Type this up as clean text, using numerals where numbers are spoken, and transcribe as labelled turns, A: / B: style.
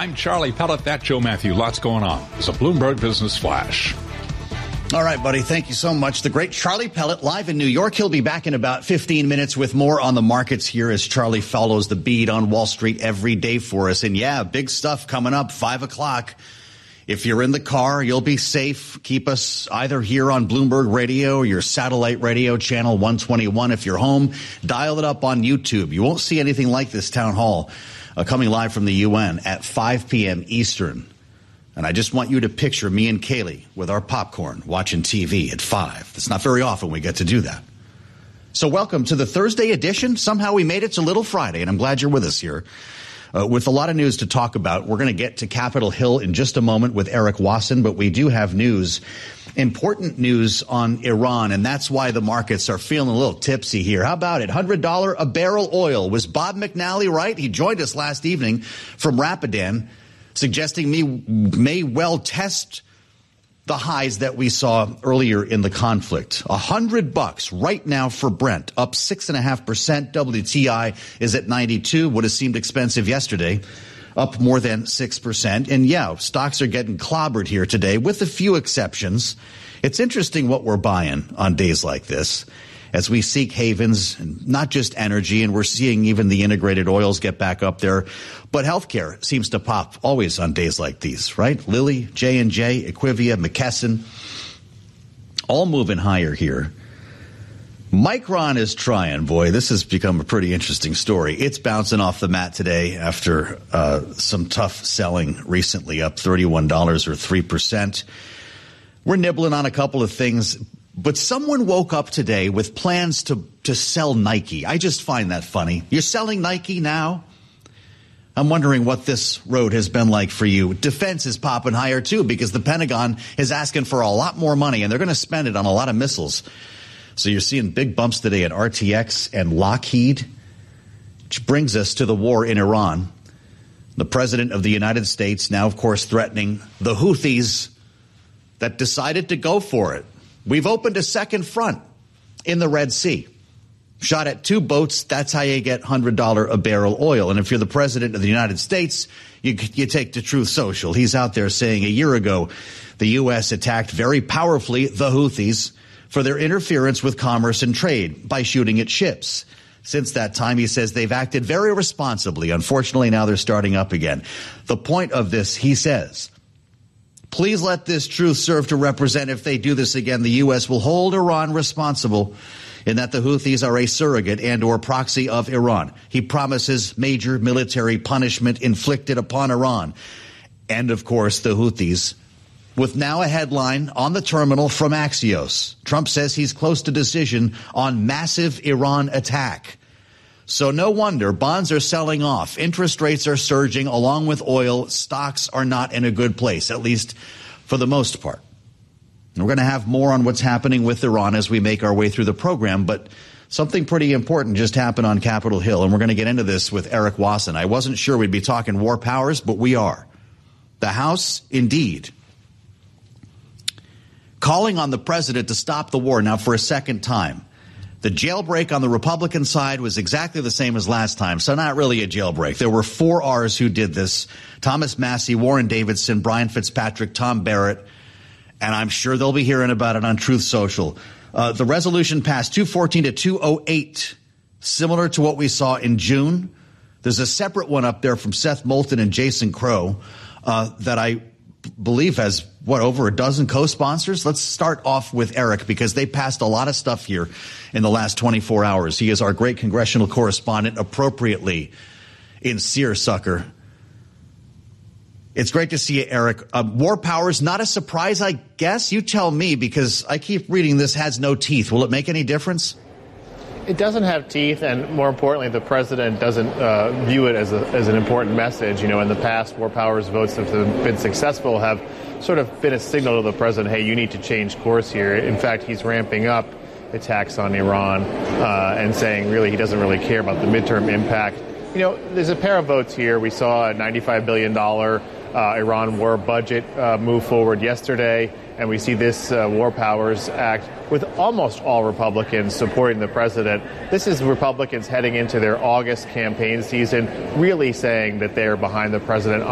A: I'm Charlie Pellet. That's Joe Matthew. Lots going on. It's a Bloomberg Business Flash.
B: All right, buddy. Thank you so much. The great Charlie Pellet live in New York. He'll be back in about 15 minutes with more on the markets here as Charlie follows the beat on Wall Street every day for us. And yeah, big stuff coming up, 5 o'clock. If you're in the car, you'll be safe. Keep us either here on Bloomberg Radio or your satellite radio channel 121. If you're home, dial it up on YouTube. You won't see anything like this town hall coming live from the UN at 5 p.m. Eastern. And I just want you to picture me and Kaylee with our popcorn watching TV at 5. It's not very often we get to do that. So welcome to the Thursday edition. Somehow we made it to Little Friday, and I'm glad you're with us here. With a lot of news to talk about, we're going to get to Capitol Hill in just a moment with Eric Wasson, but we do have news, important news on Iran, and that's why the markets are feeling a little tipsy here. How about it? $100 a barrel oil. Was Bob McNally right? He joined us last evening from Rapidan, suggesting we may well test the highs that we saw earlier in the conflict. $100 right now for Brent, up 6.5%. WTI is at 92. Would have seemed expensive yesterday, up more than 6%. And yeah, stocks are getting clobbered here today with a few exceptions. It's interesting what we're buying on days like this as we seek havens, not just energy, and we're seeing even the integrated oils get back up there. But healthcare seems to pop always on days like these, right? Lilly, J&J, Equivia, McKesson, all moving higher here. Micron is trying. Boy, this has become a pretty interesting story. It's bouncing off the mat today after some tough selling recently, up $31 or 3%. We're nibbling on a couple of things. But someone woke up today with plans to sell Nike. I just find that funny. You're selling Nike now? I'm wondering what this road has been like for you. Defense is popping higher, too, because the Pentagon is asking for a lot more money, and they're going to spend it on a lot of missiles. So you're seeing big bumps today at RTX and Lockheed, which brings us to the war in Iran. The president of the United States now, of course, threatening the Houthis that decided to go for it. We've opened a second front in the Red Sea. Shot at 2 boats, that's how you get $100 a barrel oil. And if you're the president of the United States, you take to Truth Social. He's out there saying a year ago the U.S. attacked very powerfully the Houthis for their interference with commerce and trade by shooting at ships. Since that time, he says they've acted very responsibly. Unfortunately, now they're starting up again. The point of this, he says, please let this truth serve to represent if they do this again, the U.S. will hold Iran responsible in that the Houthis are a surrogate and or proxy of Iran. He promises major military punishment inflicted upon Iran. And, of course, the Houthis, with now a headline on the terminal from Axios. Trump says he's close to decision on massive Iran attack. So no wonder bonds are selling off. Interest rates are surging along with oil. Stocks are not in a good place, at least for the most part. We're going to have more on what's happening with Iran as we make our way through the program, but something pretty important just happened on Capitol Hill, and we're going to get into this with Eric Wasson. I wasn't sure we'd be talking war powers, but we are. The House, indeed, calling on the president to stop the war now for a second time. The jailbreak on the Republican side was exactly the same as last time, so not really a jailbreak. There were 4 R's who did this: Thomas Massie, Warren Davidson, Brian Fitzpatrick, Tom Barrett, and I'm sure they'll be hearing about it on Truth Social. The resolution passed 214 to 208, similar to what we saw in June. There's a separate one up there from Seth Moulton and Jason Crow that I believe has, over a dozen co-sponsors? Let's start off with Eric, because they passed a lot of stuff here in the last 24 hours. He is our great congressional correspondent, appropriately in Seersucker. It's great to see you, Eric. War powers, not a surprise, I guess. You tell me, because I keep reading this has no teeth. Will it make any difference?
C: It doesn't have teeth, and more importantly, the president doesn't view it as an important message. You know, in the past, war powers votes that have been successful have sort of been a signal to the president, hey, you need to change course here. In fact, he's ramping up attacks on Iran and saying really he doesn't really care about the midterm impact. You know, there's a pair of votes here. We saw a $95 billion Iran war budget move forward yesterday, and we see this War Powers Act with almost all Republicans supporting the president. This is Republicans heading into their August campaign season, really saying that they're behind the president